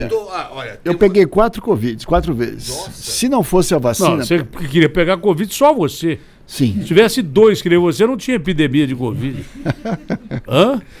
Olha, Eu peguei 4 Covid, 4 vezes. Nossa. Se não fosse a vacina... Não, você queria pegar Covid só você. Sim. Se tivesse 2 que nem você, não tinha epidemia de Covid. Hã?